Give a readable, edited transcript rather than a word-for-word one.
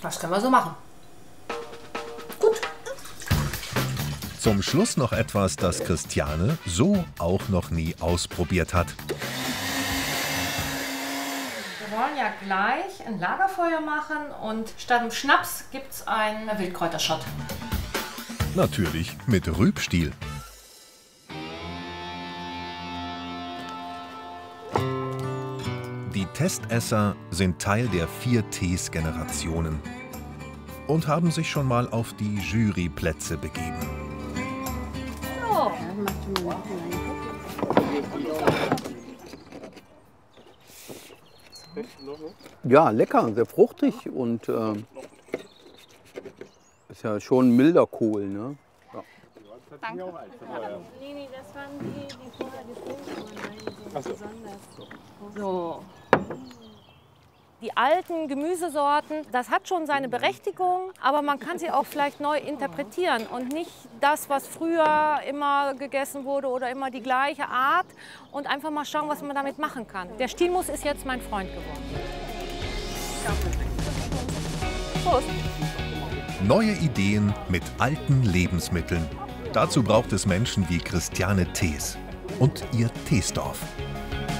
Das können wir so machen. Gut. Zum Schluss noch etwas, das Christiane so auch noch nie ausprobiert hat. Wir wollen ja gleich ein Lagerfeuer machen und statt dem Schnaps gibt es einen Wildkräuterschott. Natürlich mit Rübstiel. Die Testesser sind Teil der 4Ts-Generationen und haben sich schon mal auf die Juryplätze begeben. Ja, lecker, sehr fruchtig und ist ja schon ein milder Kohl, ne? Ja. Danke. Nee, das waren die vorher gefilmt wurden, so besonders. So. Die alten Gemüsesorten, das hat schon seine Berechtigung, aber man kann sie auch vielleicht neu interpretieren und nicht das, was früher immer gegessen wurde oder immer die gleiche Art und einfach mal schauen, was man damit machen kann. Der Stilmus ist jetzt mein Freund geworden. Prost. Neue Ideen mit alten Lebensmitteln. Dazu braucht es Menschen wie Christiane Thees und ihr Teesdorf.